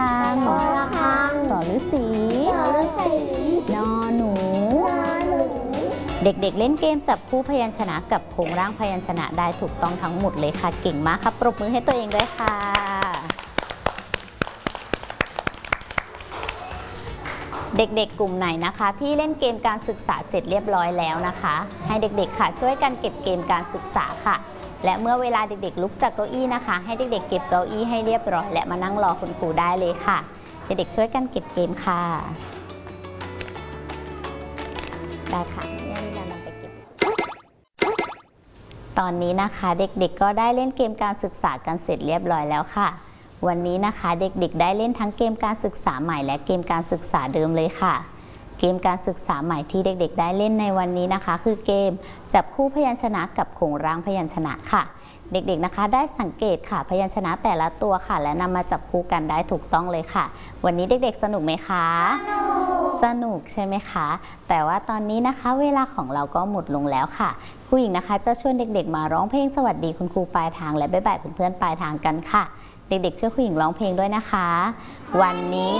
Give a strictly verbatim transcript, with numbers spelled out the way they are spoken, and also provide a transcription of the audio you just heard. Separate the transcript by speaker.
Speaker 1: คัง
Speaker 2: คอระฆัง
Speaker 1: สอฤาษี
Speaker 2: สอฤาษี
Speaker 1: นอหนู
Speaker 2: นอหนู
Speaker 1: เด็กๆเล่นเกมจับคู่พยัญชนะกับโครงร่างพยัญชนะได้ถูกต้องทั้งหมดเลยค่ะเก่งมากครับปรบมือให้ตัวเองด้วยค่ะเด็กๆกลุ่มไหนนะคะที่เล่นเกมการศึกษาเสร็จเรียบร้อยแล้วนะคะให้เด็กๆค่ะช่วยกันเก็บเกมการศึกษาค่ะและเมื่อเวลาเด็กๆลุกจากเก้าอี้นะคะให้เด็กๆเก็บเก้าอี้ให้เรียบร้อยและมานั่งรอคุณครูได้เลยค่ะเด็กๆช่วยกันเก็บเกมค่ะได้ค่ะตอนนี้นะคะเด็กๆก็ได้เล่นเกมการศึกษากันเสร็จเรียบร้อยแล้วค่ะวันนี้นะคะเด็กๆได้เล่นทั้งเกมการศึกษาใหม่และเกมการศึกษาเดิมเลยค่ะเกมการศึกษาใหม่ที่เด็กๆได้เล่นในวันนี้นะคะคือเกมจับคู่พยัญชนะกับโครงร่างพยัญชนะค่ะเด็กๆนะคะได้สังเกตค่ะพยัญชนะแต่ละตัวค่ะและนำมาจับคู่กันได้ถูกต้องเลยค่ะวันนี้เด็กๆสนุกไหมคะสนุกสนุกใช่ไหมคะแต่ว่าตอนนี้นะคะเวลาของเราก็หมดลงแล้วค่ะครูหญิงนะคะจะชวนเด็กๆมาร้องเพลงสวัสดีคุณครูปลายทางและบ๊ายบายเพื่อนๆปลายทางกันค่ะเด็กๆช่วยครูหญิงร้องเพลงด้วยนะคะวันนี้